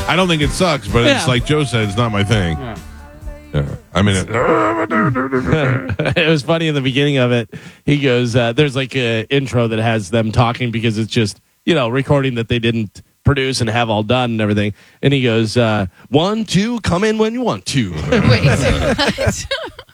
I don't think it sucks, but it's like Joe said, it's not my thing. Yeah. Yeah. I mean, It was funny in the beginning of it. He goes, there's like an intro that has them talking because it's just, recording that they didn't produce and have all done and everything. And he goes, 1, 2, come in when you want to. Wait, what?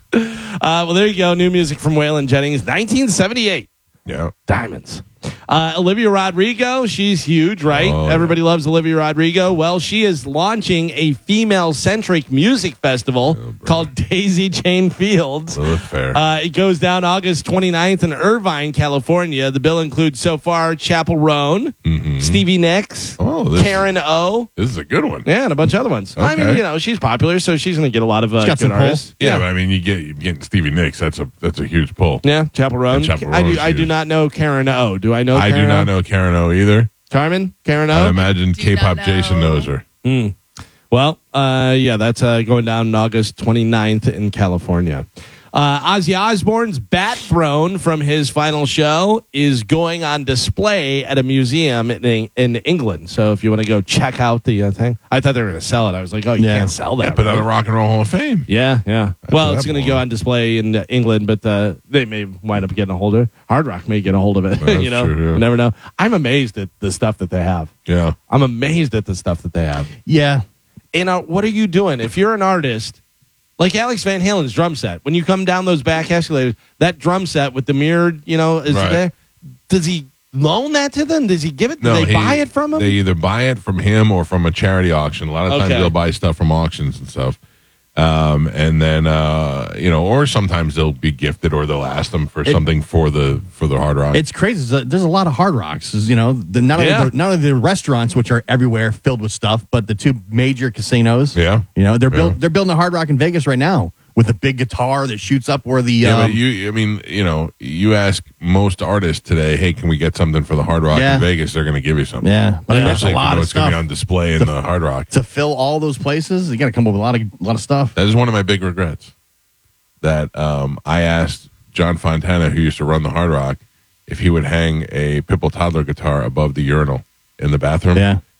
Well, there you go. New music from Waylon Jennings, 1978. yeah. Diamonds. Olivia Rodrigo, she's huge, right? Oh, Everybody loves Olivia Rodrigo. Well, she is launching a female-centric music festival called Daisy Chain Fields. So that's fair. It goes down August 29th in Irvine, California. The bill includes so far Chappell Roan, Stevie Nicks, Karen O. This is a good one. Yeah, and a bunch of other ones. I Okay. mean, she's popular, so she's going to get a lot of got good some pull. artists. Yeah, but I mean, you're getting Stevie Nicks. That's a huge pull. Yeah, Chappell Roan. And Chappell I Roan's do huge. not know Karen O. Do I know I Karen do not O? know Karen O either. Carmen? Karen I O? imagine Do K-pop not Jason know. knows her. Well, that's going down on August 29th in California. Ozzy Osbourne's Bat Throne from his final show is going on display at a museum in England. So if you want to go check out the thing, I thought they were going to sell it. I was like, oh, you can't sell that. But on the Rock and Roll Hall of Fame. Yeah. Well, what it's that going to go belongs. on display in England, but they may wind up getting a hold of it. Hard Rock may get a hold of it. That's you know, true, yeah. you never know. I'm amazed at the stuff that they have. Yeah. I'm amazed at the stuff that they have. Yeah. And what are you doing? If you're an artist, like Alex Van Halen's drum set, when you come down those back escalators, that drum set with the mirrored, is Right. there. Does he loan that to them? Does he give it? Do No, they buy it from him? They either buy it from him or from a charity auction. A lot of times Okay. they'll buy stuff from auctions and stuff. And then or sometimes they'll be gifted or they'll ask them for something for the Hard Rock. It's crazy. There's a lot of Hard Rocks. Not only the restaurants, which are everywhere filled with stuff, but the two major casinos. Yeah. They're building a Hard Rock in Vegas right now with a big guitar that shoots up where the. Yeah, but you ask most artists today, hey, can we get something for the Hard Rock Yeah. in Vegas? They're going to give you something. Yeah, but there's a Especially if you lot know of it's going to be stuff on display in the Hard Rock. to fill all those places. You got to come up with a lot of stuff. That is one of my big regrets. That I asked John Fontana, who used to run the Hard Rock, if he would hang a Pipple Toddler guitar above the urinal in the bathroom,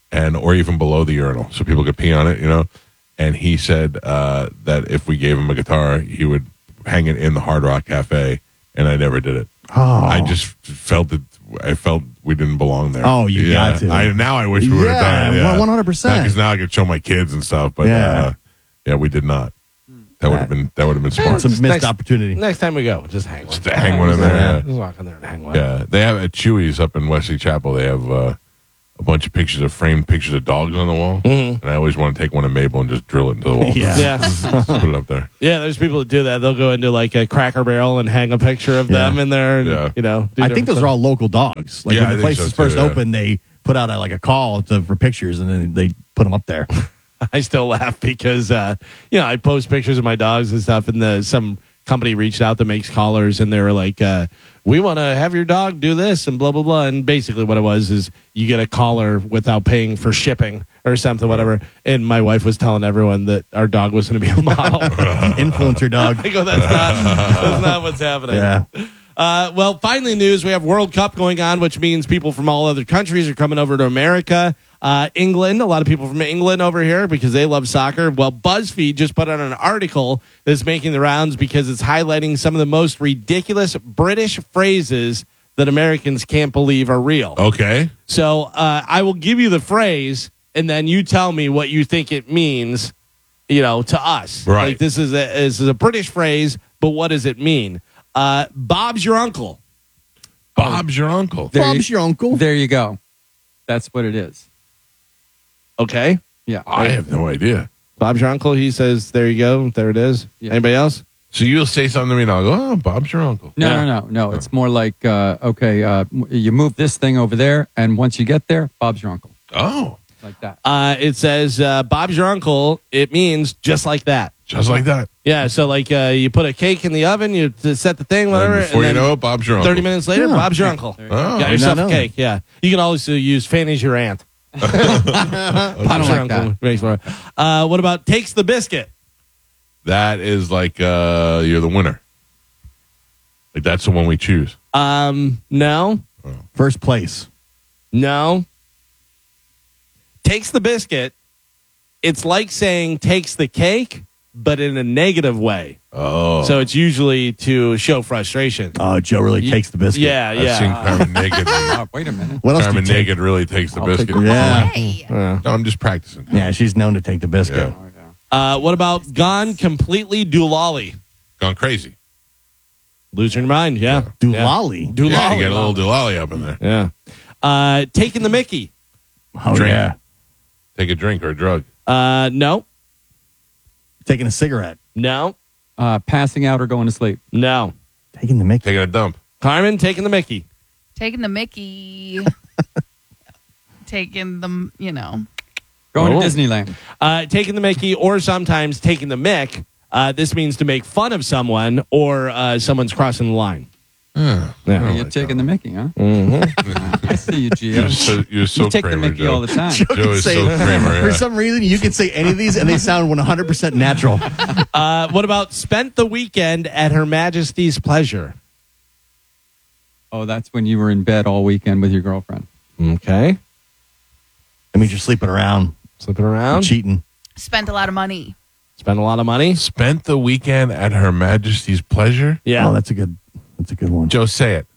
or even below the urinal, so people could pee on it. And he said that if we gave him a guitar, he would hang it in the Hard Rock Cafe, and I never did it. Oh. I just felt that. I felt we didn't belong there. Oh, you got to. Now I wish we would have done it. Yeah, 100%. Because now I could show my kids and stuff. But we did not. That would have been smart. It's a missed opportunity. Next time we go, just hang one. Just hang one in there. Yeah. Just walk in there and hang one. Yeah, they have at Chewy's up in Wesley Chapel. They have a bunch of framed pictures of dogs on the wall, and I always want to take one of Mabel and just drill it into the wall. Yeah. Put it up there. Yeah, there's people that do that. They'll go into like a Cracker Barrel and hang a picture of them in there. And, Yeah. do I different think those stuff. are all local dogs. Like Yeah, I when the think place so, first too, yeah. opened, they put out a call for pictures, and then they put them up there. I still laugh because I post pictures of my dogs and stuff, and some company reached out that makes collars, and they were like, "We want to have your dog do this," and blah blah blah. And basically, what it was is you get a collar without paying for shipping or something, whatever. And my wife was telling everyone that our dog was going to be a model. Influencer dog. I go, that's not what's happening. Yeah. Well, finally, news. We have World Cup going on, which means people from all other countries are coming over to America. England, a lot of people from England over here because they love soccer. Well, BuzzFeed just put out an article that's making the rounds because it's highlighting some of the most ridiculous British phrases that Americans can't believe are real. Okay. So I will give you the phrase, and then you tell me what you think it means, to us. Right. Like this is a British phrase, but what does it mean? Bob's your uncle. Bob's your uncle. Bob's your uncle. There you go. That's what it is. Okay. Yeah. I have no idea. Bob's your uncle. He says, there you go. There it is. Yeah. Anybody else? So you'll say something to me and I'll go, oh, Bob's your uncle. No. It's more like, you move this thing over there, and once you get there, Bob's your uncle. Oh, Like that. It says, Bob's your uncle. It means just like that. just like that. Yeah. So like you put a cake in the oven, you set the thing, whatever. And before and you then know it, Bob's your uncle. 30 minutes later, Yeah. Bob's your uncle. Oh, Got I yourself did not a know cake. Yeah. You can also use Fanny's your aunt. I don't like that. that. What about takes the biscuit? that is like you're the winner. Like that's the one we choose. No. First place. No. Takes the biscuit it's like saying takes the cake, but in a negative way. Oh. So it's usually to show frustration. Oh, Joe really takes the biscuit. Yeah, I've seen Carmen naked. Wait a minute. What else do you Carmen take? naked really takes the I'll take biscuit. it. Yeah. Hey. No, I'm just practicing. Yeah, she's known to take the biscuit. Yeah. What about gone completely doolally? Gone crazy. Losing your mind, yeah. Doolally. Doolally. Yeah, you get a little doolally up in there. Yeah. Taking the Mickey. Oh, Drink. yeah. Take a drink or a drug. No. Taking a cigarette. No. Passing out or going to sleep. No. Taking the Mickey. Taking a dump. Carmen, taking the Mickey. Taking the Mickey. Taking the, Going Oh. to Disneyland. Taking the Mickey or sometimes taking the Mick. This means to make fun of someone or someone's crossing the line. Yeah. You're taking the Mickey, huh? Mm-hmm. I see you, Gio. You're so You take the Kramer, Mickey Joe. all the time. Joe is so Kramer. For Yeah. some reason, you can say any of these and they sound 100% natural. What about spent the weekend at Her Majesty's pleasure? Oh, that's when you were in bed all weekend with your girlfriend. Okay. That means you're sleeping around, Slipping around. cheating. Spent a lot of money. Spend a lot of money. Spent the weekend at Her Majesty's pleasure. Yeah. Oh, that's a good one. Joe, say it.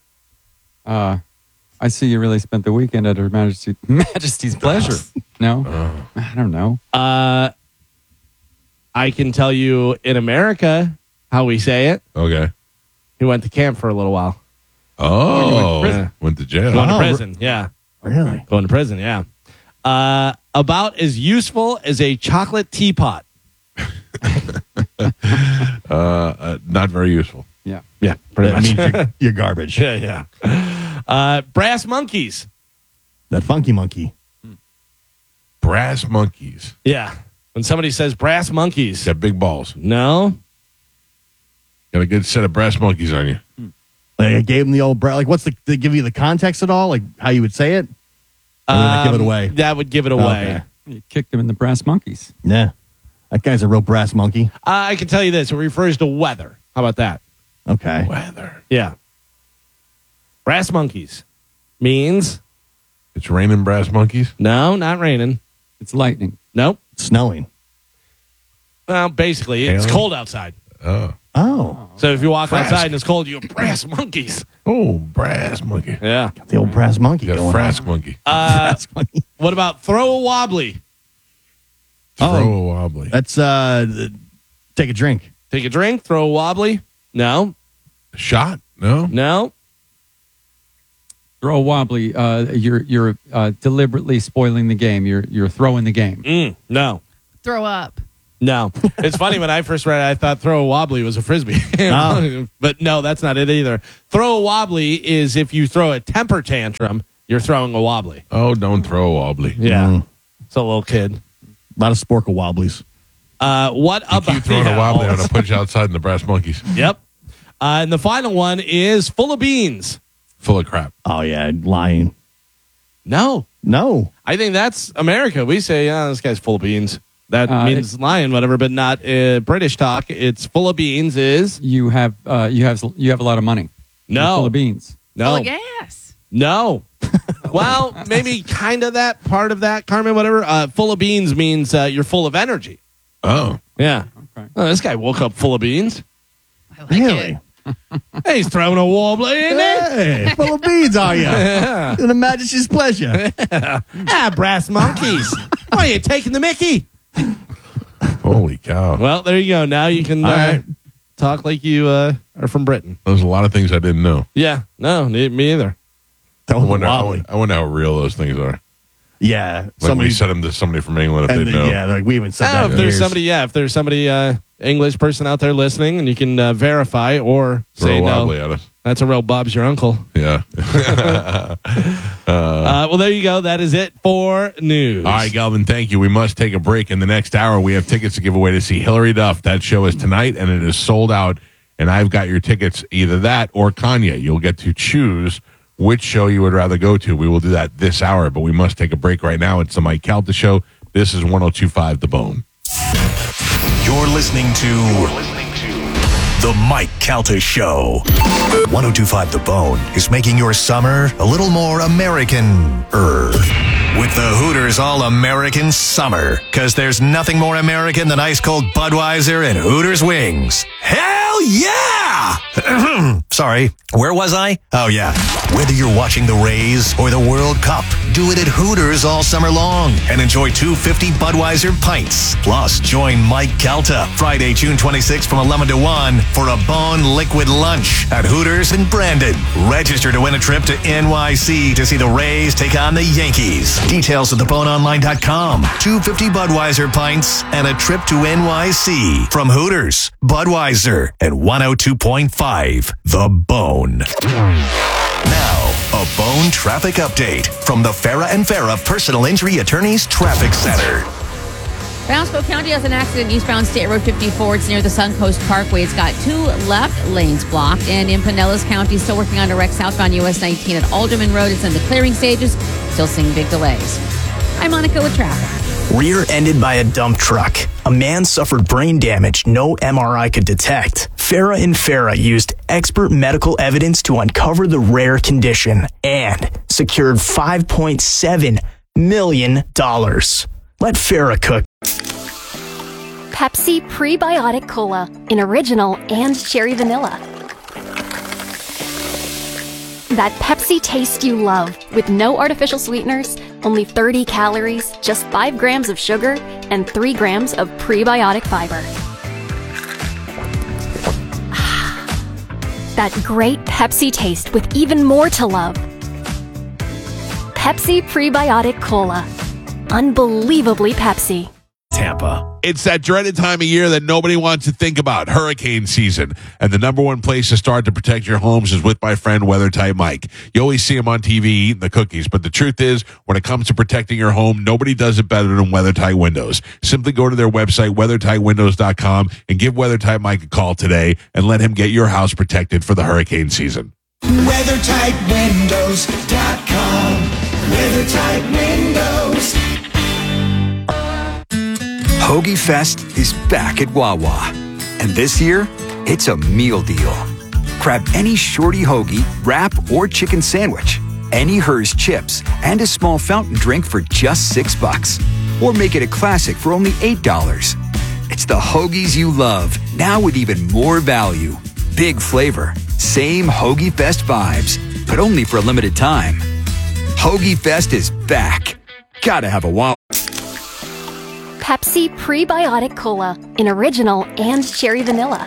I see you really spent the weekend at Her Majesty's pleasure. No? I don't know. I can tell you in America how we say it. Okay. He went to camp for a little while. Oh, prison. went to jail. Going to Oh, prison. Yeah. Really? Going to prison. Yeah. About as useful as a chocolate teapot. Not very useful. Yeah. Yeah. Pretty That much. means you're garbage. Yeah. Brass monkeys. That funky monkey. Brass monkeys. Yeah. When somebody says brass monkeys. Got big balls. No. Got a good set of brass monkeys on you. Like I gave him the old like what's they give you the context at all? Like how you would say it? Or would that give it away? That would give it away. Okay. You kicked him in the brass monkeys. Yeah. That guy's a real brass monkey. I can tell you this. It refers to weather. How about that? Okay. Weather. Yeah. Brass monkeys means It's raining brass monkeys. no, not raining. It's lightning. Nope. Snowing. Well, basically, it's Hailing? cold outside. Oh. Oh. So if you walk Frask. outside and it's cold, you have brass monkeys. Oh, brass monkey. Yeah. The old brass monkey You going got on. frask monkey. Brass monkey. What about throw a wobbly? Throw a wobbly. That's take a drink. Take a drink, throw a wobbly? No. Shot? No. No. Throw a wobbly. You're deliberately spoiling the game. You're throwing the game. No. Throw up. No. It's funny, when I first read it, I thought throw a wobbly was a frisbee. Oh. But no, that's not it either. Throw a wobbly is if you throw a temper tantrum, you're throwing a wobbly. Oh, don't throw a wobbly. Yeah. It's a little kid. A lot of sporkle wobblies. What You about keep throwing a wobbly, I'm going to put you outside in the brass monkeys. Yep. And the final one is full of beans. Full of crap. Oh yeah, lying. No. No. I think that's America. We say, this guy's full of beans. That means lying, whatever, but not British talk. It's full of beans is You have a lot of money. You're no. full of beans. No. Full of gas. No. Well, maybe kind of that part of that, Carmen, whatever. Full of beans means you're full of energy. Oh. Yeah. Okay. Oh, this guy woke up full of beans. I like Really? it. Hey, he's throwing a wobbly, ain't it? Hey, full of beans are you? In the Majesty's pleasure. Brass monkeys. Why are you taking the Mickey? Holy cow. Well, there you go. Now you can right. talk like you are from Britain. There's a lot of things I didn't know. Yeah. No, me either. That I was wonder, wobbly. I wonder how real those things are. Yeah. Like we said them to somebody from England if and they then, know. yeah, like we haven't said that. If in there's years. somebody, English person out there listening, and you can verify or Throw say a no. wobbly at us. That's a real Bob's your uncle. Yeah. Well, there you go. That is it for news. All right, Galvin, thank you. We must take a break. In the next hour, we have tickets to give away to see Hillary Duff. That show is tonight, and it is sold out. And I've got your tickets, either that or Kanye. You'll get to choose which show you would rather go to. We will do that this hour, but we must take a break right now. It's the Mike Calta Show. This is 102.5 The Bone. You're listening to The Mike Calta Show. 102.5 The Bone is making your summer a little more American-er. With the Hooters All-American Summer. Because there's nothing more American than ice-cold Budweiser and Hooters wings. Hell yeah! Sorry, where was I? Oh, yeah. Whether you're watching the Rays or the World Cup, do it at Hooters all summer long and enjoy 250 Budweiser pints. Plus, join Mike Calta Friday, June 26th from 11 to 1 for a Bone Liquid Lunch at Hooters in Brandon. Register to win a trip to NYC to see the Rays take on the Yankees. Details at theboneonline.com. 250 Budweiser pints and a trip to NYC from Hooters, Budweiser, and 102.5 The Bone. Now, a Bone traffic update from the Farah and Farah Personal Injury Attorneys Traffic Center. Brownsville County has an accident eastbound State Road 54. It's near the Suncoast Parkway. It's got 2 left lanes blocked. And in Pinellas County, still working on a wreck southbound US 19 at Alderman Road. It's in the clearing stages. Still seeing big delays. I'm Monica with traffic. Rear-ended by a dump truck. A man suffered brain damage no MRI could detect. Farah and Farah used expert medical evidence to uncover the rare condition and secured $5.7 million. Let Farah cook. Pepsi Prebiotic Cola in original and cherry vanilla. That Pepsi taste you love with no artificial sweeteners, only 30 calories, just 5 grams of sugar, and 3 grams of prebiotic fiber. That great Pepsi taste with even more to love. Pepsi Prebiotic Cola. Unbelievably Pepsi. Tampa. It's that dreaded time of year that nobody wants to think about, hurricane season. And the number one place to start to protect your homes is with my friend WeatherTight Mike. You always see him on TV eating the cookies, but the truth is, when it comes to protecting your home, nobody does it better than WeatherTight Windows. Simply go to their website, weathertightwindows.com, and give WeatherTight Mike a call today and let him get your house protected for the hurricane season. WeathertightWindows.com. WeatherTight Windows. Hoagie Fest is back at Wawa. And this year, it's a meal deal. Grab any shorty hoagie, wrap, or chicken sandwich, any Hers chips, and a small fountain drink for just $6. Or make it a classic for only $8. It's the hoagies you love, now with even more value. Big flavor, same Hoagie Fest vibes, but only for a limited time. Hoagie Fest is back. Gotta have a Wawa. Pepsi Prebiotic Cola in original and cherry vanilla.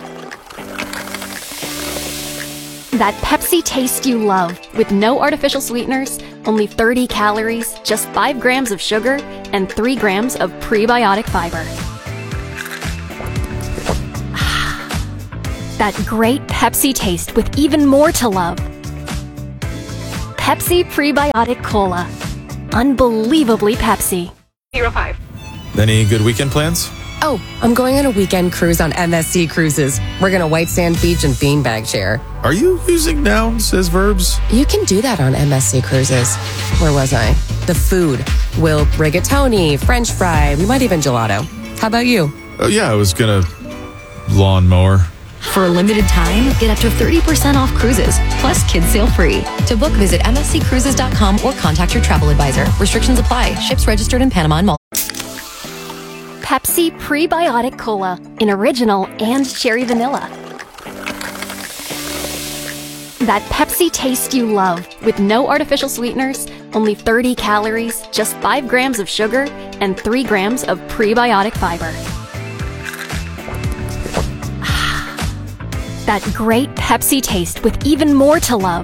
That Pepsi taste you love with no artificial sweeteners, only 30 calories, just 5 grams of sugar, and 3 grams of prebiotic fiber. That great Pepsi taste with even more to love. Pepsi Prebiotic Cola. Unbelievably Pepsi. 05. Any good weekend plans? Oh, I'm going on a weekend cruise on MSC Cruises. We're going to White Sand Beach and beanbag share. Are you using nouns as verbs? You can do that on MSC Cruises. Where was I? The food. We'll rigatoni, French fry, we might even gelato. How about you? Oh, yeah, I was going to lawnmower. For a limited time, get up to 30% off cruises, plus kids sail free. To book, visit msccruises.com or contact your travel advisor. Restrictions apply. Ships registered in Panama and Malta. Pepsi Prebiotic Cola in original and cherry vanilla. That Pepsi taste you love with no artificial sweeteners, only 30 calories, just 5 grams of sugar, and 3 grams of prebiotic fiber. That great Pepsi taste with even more to love.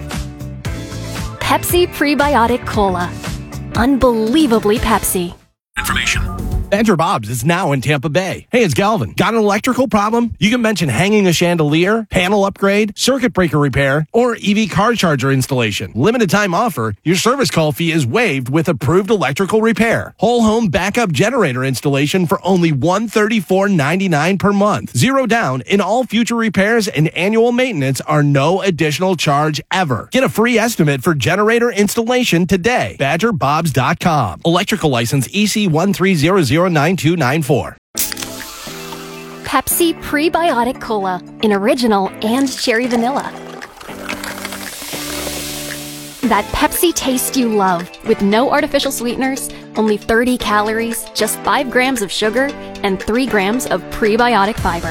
Pepsi Prebiotic Cola. Unbelievably Pepsi. Information. Badger Bob's is now in Tampa Bay. Hey, it's Galvin. Got an electrical problem? You can mention hanging a chandelier, panel upgrade, circuit breaker repair, or EV car charger installation. Limited time offer. Your service call fee is waived with approved electrical repair. Whole home backup generator installation for only $134.99 per month. Zero down in all future repairs, and annual maintenance are no additional charge ever. Get a free estimate for generator installation today. BadgerBobs.com. Electrical license EC 13009294. Pepsi Prebiotic Cola in original and cherry vanilla. That Pepsi taste you love with no artificial sweeteners, only 30 calories, just 5 grams of sugar, and 3 grams of prebiotic fiber.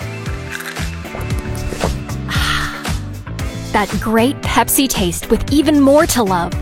That great Pepsi taste with even more to love.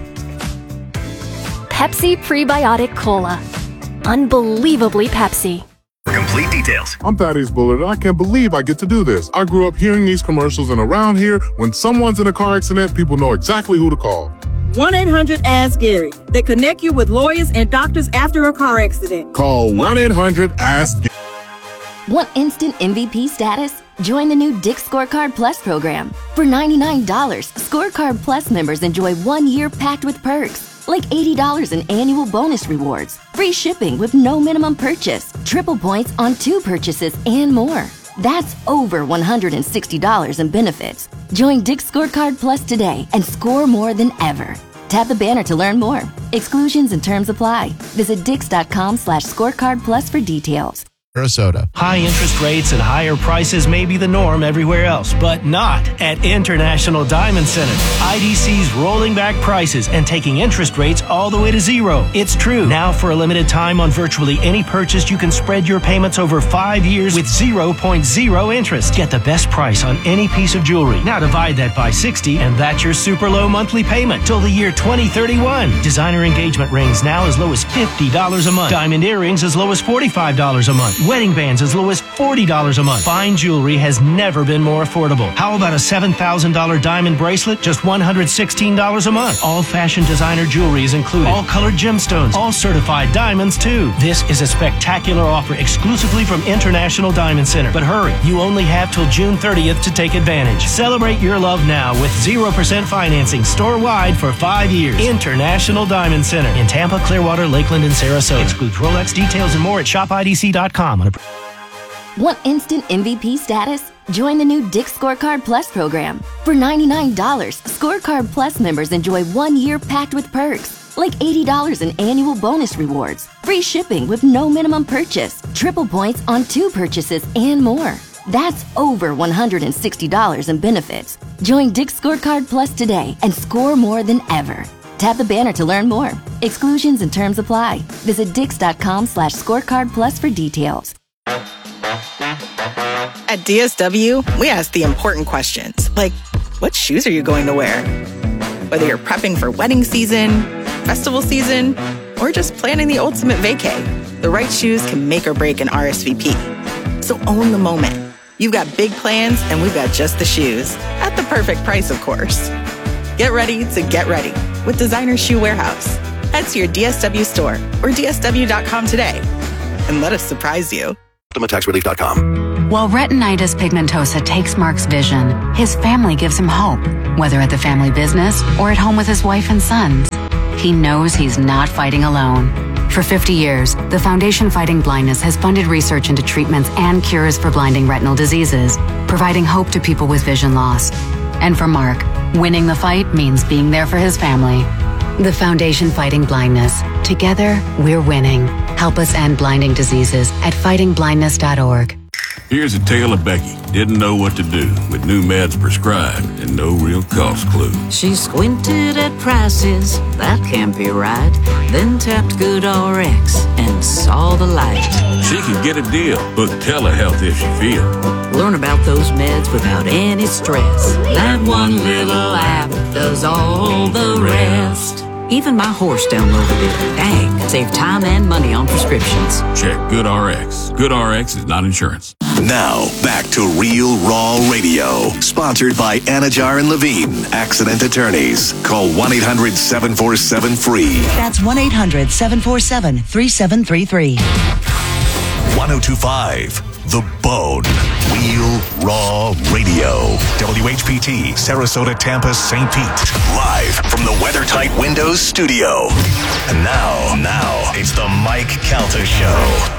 Pepsi Prebiotic Cola. Unbelievably Pepsi. For complete details. I'm Thaddeus Bullard, and I can't believe I get to do this. I grew up hearing these commercials, and around here, when someone's in a car accident, people know exactly who to call. 1-800-ASK-GARY. They connect you with lawyers and doctors after a car accident. Call 1-800-ASK-GARY. Want instant MVP status? Join the new Dick Scorecard Plus program. For $99, Scorecard Plus members enjoy 1 year packed with perks, like $80 in annual bonus rewards, free shipping with no minimum purchase, triple points on 2 purchases, and more. That's over $160 in benefits. Join Dick Scorecard Plus today and score more than ever. Tap the banner to learn more. Exclusions and terms apply. Visit dix.com/scorecard plus for details. Sarasota. High interest rates and higher prices may be the norm everywhere else, but not at International Diamond Center. IDC's rolling back prices and taking interest rates all the way to 0. It's true. Now for a limited time on virtually any purchase, you can spread your payments over 5 years with 0.0 interest. Get the best price on any piece of jewelry. Now divide that by 60 and that's your super low monthly payment till the year 2031. Designer engagement rings now as low as $50 a month. Diamond earrings as low as $45 a month. Wedding bands as low as $40 a month. Fine jewelry has never been more affordable. How about a $7,000 diamond bracelet? Just $116 a month. All fashion designer jewelry is included. All colored gemstones. All certified diamonds too. This is a spectacular offer exclusively from International Diamond Center. But hurry, you only have till June 30th to take advantage. Celebrate your love now with 0% financing store-wide for 5 years. International Diamond Center in Tampa, Clearwater, Lakeland, and Sarasota. Excludes Rolex. Details and more at shopidc.com. Want instant MVP status? Join the new Dick Scorecard Plus program. For $99, Scorecard Plus members enjoy 1 year packed with perks, like $80 in annual bonus rewards, free shipping with no minimum purchase, triple points on 2 purchases, and more. That's over $160 in benefits. Join Dick Scorecard Plus today and score more than ever. Tap the banner to learn more. Exclusions and terms apply. Visit dix.com/scorecard plus for details. At DSW, we ask the important questions, like, what shoes are you going to wear? Whether you're prepping for wedding season, festival season, or just planning the ultimate vacay, the right shoes can make or break an RSVP. So own the moment. You've got big plans, and we've got just the shoes. At the perfect price, of course. Get ready to get ready with Designer Shoe Warehouse. Head to your DSW store or DSW.com today and let us surprise you. UltimateTaxRelief.com. While retinitis pigmentosa takes Mark's vision, his family gives him hope, whether at the family business or at home with his wife and sons. He knows he's not fighting alone. For 50 years, the Foundation Fighting Blindness has funded research into treatments and cures for blinding retinal diseases, providing hope to people with vision loss. And for Mark, winning the fight means being there for his family. The Foundation Fighting Blindness. Together, we're winning. Help us end blinding diseases at fightingblindness.org. Here's a tale of Becky. Didn't know what to do with new meds prescribed and no real cost clue. She squinted at prices, that can't be right. Then tapped GoodRx and saw the light. She could get a deal. Book telehealth if she feel. Learn about those meds without any stress. That one little app does all the rest. Even my horse downloaded it. Dang, save time and money on prescriptions. Check GoodRx. GoodRx is not insurance. Now, back to Real Raw Radio. Sponsored by Anajar and Levine, accident attorneys. Call 1-800-747-FREE. That's 1-800-747-3733. 1025 The Bone. Real Raw Radio. WHPT, Sarasota, Tampa, St. Pete. Live from the WeatherTight Windows studio. And now, it's the Mike Calta Show.